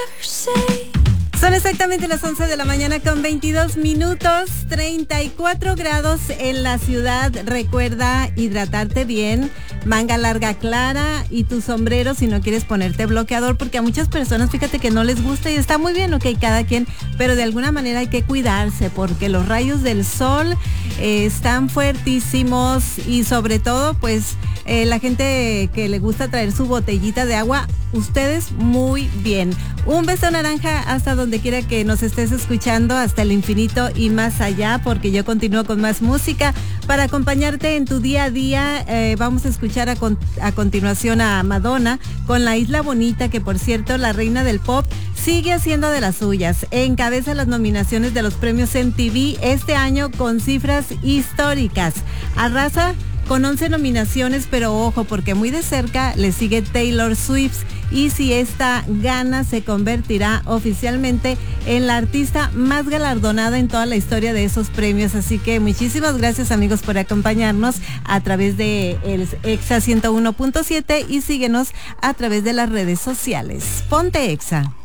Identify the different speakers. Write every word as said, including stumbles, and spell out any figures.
Speaker 1: Son exactamente las once de la mañana con veintidós minutos, treinta y cuatro grados en la ciudad. Recuerda hidratarte bien, manga larga clara y tu sombrero si no quieres ponerte bloqueador, porque a muchas personas, fíjate que no les gusta y está muy bien, ok, cada quien, pero de alguna manera hay que cuidarse porque los rayos del sol eh, están fuertísimos y sobre todo pues eh, la gente que le gusta traer su botellita de agua, ustedes muy bien. Un beso naranja hasta donde quiera que nos estés escuchando, hasta el infinito y más allá, porque yo continúo con más música para acompañarte en tu día a día. Eh, vamos a escuchar a, con, a continuación a Madonna con La Isla Bonita, que por cierto, la reina del pop sigue haciendo de las suyas. Encabeza las nominaciones de los premios M T V este año con cifras históricas. Arrasa con once nominaciones, pero ojo, porque muy de cerca le sigue Taylor Swift, y si esta gana se convertirá oficialmente en la artista más galardonada en toda la historia de esos premios. Así que muchísimas gracias, amigos, por acompañarnos a través de el Exa ciento uno punto siete y síguenos a través de las redes sociales. Ponte Exa.